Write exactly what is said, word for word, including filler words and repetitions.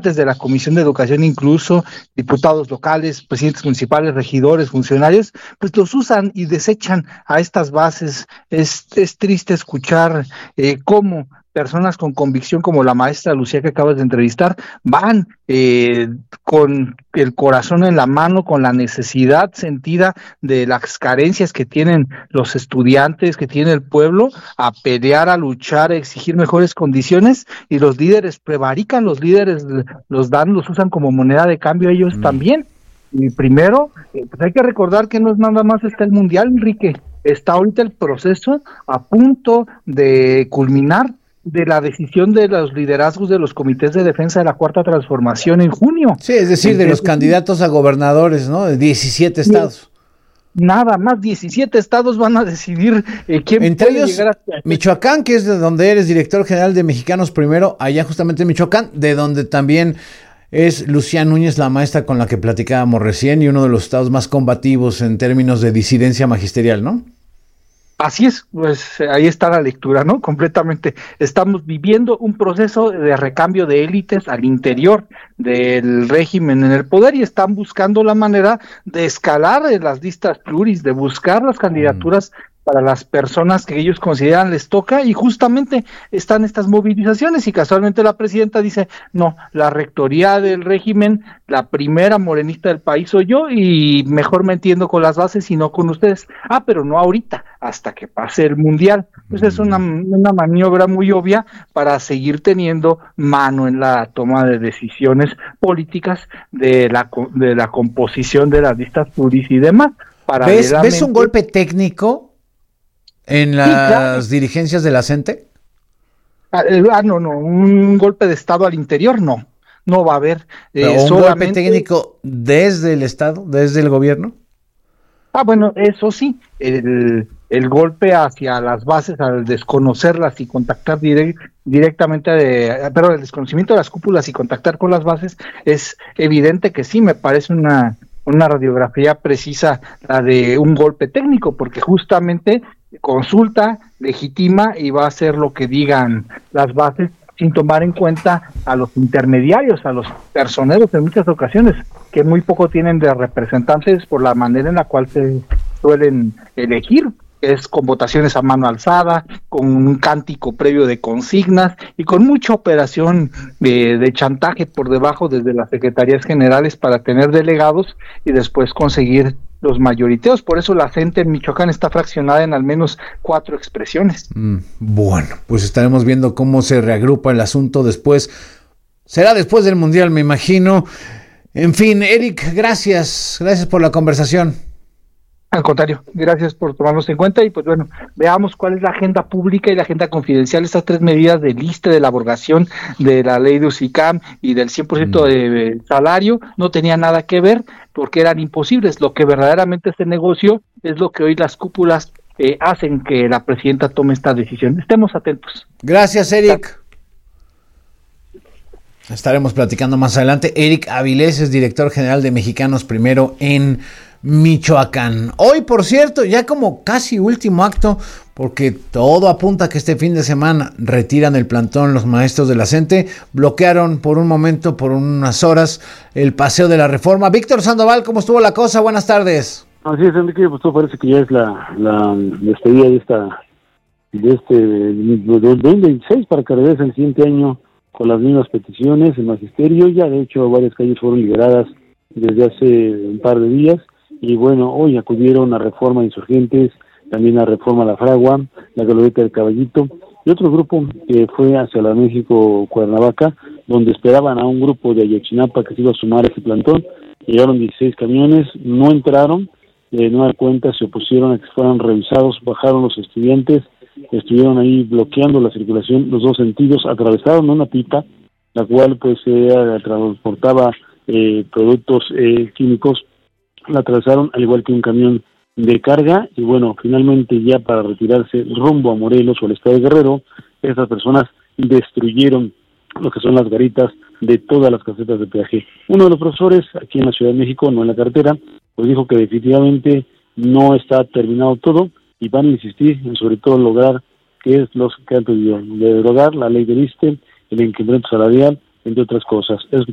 integrantes de la Comisión de Educación, incluso diputados locales, presidentes municipales, regidores, funcionarios, pues los usan y desechan a estas bases. Es, es triste escuchar eh, cómo personas con convicción como la maestra Lucía que acabas de entrevistar van eh, con el corazón en la mano, con la necesidad sentida de las carencias que tienen los estudiantes, que tiene el pueblo, a pelear, a luchar, a exigir mejores condiciones, y los líderes prevarican, los líderes los dan, los usan como moneda de cambio ellos mm. también. Y primero, eh, pues hay que recordar que no es nada más está el Mundial, Enrique, está ahorita el proceso a punto de culminar de la decisión de los liderazgos de los comités de defensa de la Cuarta Transformación en junio. Sí, es decir, de los candidatos a gobernadores, ¿no? De diecisiete estados. Nada más, diecisiete estados van a decidir eh, quién Entre puede ellos, llegar a... Michoacán, que es de donde eres director general de Mexicanos Primero, allá justamente en Michoacán, de donde también es Lucía Núñez, la maestra con la que platicábamos recién, y uno de los estados más combativos en términos de disidencia magisterial, ¿no? Así es, pues ahí está la lectura, ¿no? Completamente. Estamos viviendo un proceso de recambio de élites al interior del régimen en el poder y están buscando la manera de escalar en las listas pluris, de buscar las candidaturas mm. para las personas que ellos consideran les toca, y justamente están estas movilizaciones, y casualmente la presidenta dice, no, la rectoría del régimen, la primera morenista del país soy yo, y mejor me entiendo con las bases y no con ustedes. Ah, pero no ahorita, hasta que pase el Mundial. Pues mm. es una, una maniobra muy obvia para seguir teniendo mano en la toma de decisiones políticas de la, de la composición de las listas pluris y demás. ¿Ves, ¿Ves un golpe técnico en las sí, claro. dirigencias de la CENTE? Ah, no, no, un golpe de Estado al interior, no, no va a haber. Eh, ¿Un solamente... golpe técnico desde el Estado, desde el gobierno? Ah, bueno, eso sí, el, el golpe hacia las bases, al desconocerlas y contactar direct, directamente, de, pero el desconocimiento de las cúpulas y contactar con las bases, es evidente que sí, me parece una, una radiografía precisa la de un golpe técnico, porque justamente consulta, legitima y va a hacer lo que digan las bases sin tomar en cuenta a los intermediarios, a los personeros en muchas ocasiones, que muy poco tienen de representantes por la manera en la cual se suelen elegir, es con votaciones a mano alzada, con un cántico previo de consignas y con mucha operación de, de chantaje por debajo desde las secretarías generales para tener delegados y después conseguir los mayoriteos. Por eso la gente en Michoacán está fraccionada en al menos cuatro expresiones. Mm, bueno, pues estaremos viendo cómo se reagrupa el asunto después. Será después del Mundial, me imagino. En fin, Eric, gracias. Gracias por la conversación. Al contrario, gracias por tomarnos en cuenta y pues bueno, veamos cuál es la agenda pública y la agenda confidencial, estas tres medidas del I S S S T E, de la abrogación de la ley de UCICAM y del cien por ciento mm. de salario, no tenía nada que ver porque eran imposibles. Lo que verdaderamente se negoció es lo que hoy las cúpulas eh, hacen que la presidenta tome esta decisión. Estemos atentos. Gracias, Eric. Estaremos platicando más adelante. Eric Avilés es director general de Mexicanos Primero en Michoacán. Hoy, por cierto, ya como casi último acto, porque todo apunta a que este fin de semana retiran el plantón los maestros de la CENTE, bloquearon por un momento, por unas horas, el paseo de la Reforma. Víctor Sandoval, ¿cómo estuvo la cosa? Buenas tardes. Así es, Enrique, pues todo parece que ya es la, la despedida de esta, de este, de veintiséis para que regrese el siguiente año con las mismas peticiones. El magisterio ya, de hecho, varias calles fueron liberadas desde hace un par de días. Y bueno, hoy acudieron a Reforma Insurgentes, también a Reforma La Fragua, la Glorieta del Caballito, y otro grupo que fue hacia la México Cuernavaca, donde esperaban a un grupo de Ayotzinapa que se iba a sumar a este plantón. Llegaron dieciséis camiones, no entraron, de nueva cuenta se opusieron a que fueran revisados, bajaron los estudiantes, estuvieron ahí bloqueando la circulación, los dos sentidos, atravesaron una pipa, la cual pues eh, transportaba eh, productos eh, químicos, la atravesaron al igual que un camión de carga, y bueno, finalmente ya para retirarse rumbo a Morelos o al estado de Guerrero, estas personas destruyeron lo que son las garitas de todas las casetas de peaje. Uno de los profesores aquí en la Ciudad de México, no en la carretera, pues dijo que definitivamente no está terminado todo y van a insistir en sobre todo lograr que es lo que han pedido, de derogar la ley del I S S S T E, el incremento salarial, entre otras cosas. Es